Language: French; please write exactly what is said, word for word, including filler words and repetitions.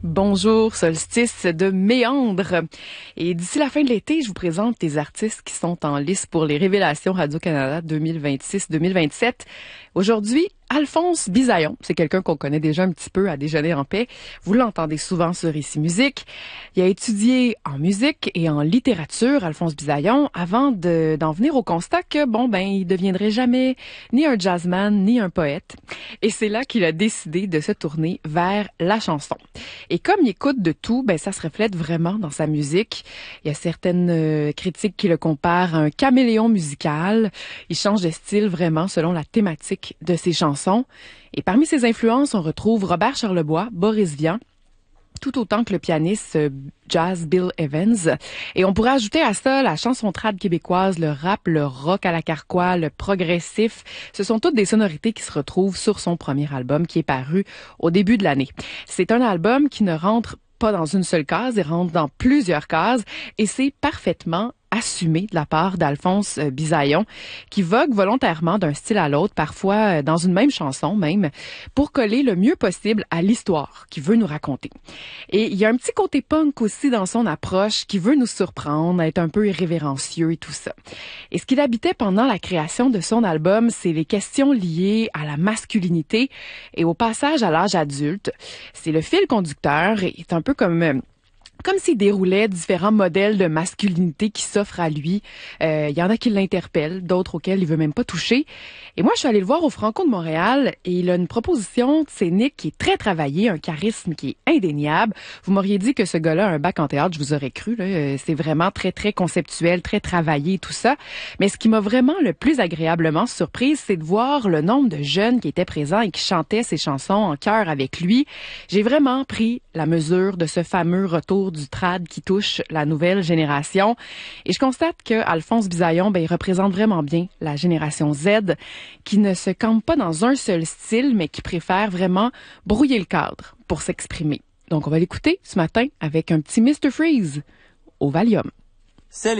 Bonjour, solstice de méandre. Et d'ici la fin de l'été, je vous présente des artistes qui sont en lice pour les Révélations Radio-Canada deux mille vingt-six deux mille vingt-sept. Aujourd'hui, Alphonse Bisaillon, c'est quelqu'un qu'on connaît déjà un petit peu à Déjeuner en paix. Vous l'entendez souvent sur Ici Musique. Il a étudié en musique et en littérature, Alphonse Bisaillon, avant de, d'en venir au constat que, bon, ben, il deviendrait jamais ni un jazzman, ni un poète. Et c'est là qu'il a décidé de se tourner vers la chanson. Et comme il écoute de tout, ben, ça se reflète vraiment dans sa musique. Il y a certaines euh, critiques qui le comparent à un caméléon musical. Il change de style vraiment selon la thématique de ses chansons. Et parmi ses influences, on retrouve Robert Charlebois, Boris Vian, tout autant que le pianiste jazz Bill Evans. Et on pourrait ajouter à ça la chanson trad québécoise, le rap, le rock à la carquois, le progressif. Ce sont toutes des sonorités qui se retrouvent sur son premier album qui est paru au début de l'année. C'est un album qui ne rentre pas dans une seule case, il rentre dans plusieurs cases et c'est parfaitement assumé de la part d'Alphonse Bisaillon, qui vogue volontairement d'un style à l'autre, parfois dans une même chanson même, pour coller le mieux possible à l'histoire qu'il veut nous raconter. Et il y a un petit côté punk aussi dans son approche qui veut nous surprendre, être un peu irrévérencieux et tout ça. Et ce qu'il habitait pendant la création de son album, c'est les questions liées à la masculinité et au passage à l'âge adulte. C'est le fil conducteur et c'est un peu comme... Comme s'il déroulait différents modèles de masculinité qui s'offrent à lui. Euh, il y en a qui l'interpellent, d'autres auxquels il veut même pas toucher. Et moi, je suis allée le voir au Franco de Montréal et il a une proposition scénique qui est très travaillée, un charisme qui est indéniable. Vous m'auriez dit que ce gars-là a un bac en théâtre, je vous aurais cru. Là. C'est vraiment très, très conceptuel, très travaillé, tout ça. Mais ce qui m'a vraiment le plus agréablement surprise, c'est de voir le nombre de jeunes qui étaient présents et qui chantaient ses chansons en chœur avec lui. J'ai vraiment pris la mesure de ce fameux retour du trad qui touche la nouvelle génération. Et je constate que Alphonse Bisaillon, ben, il représente vraiment bien la génération Z qui ne se campe pas dans un seul style, mais qui préfère vraiment brouiller le cadre pour s'exprimer. Donc, on va l'écouter ce matin avec un petit mister Freeze au Valium. C'est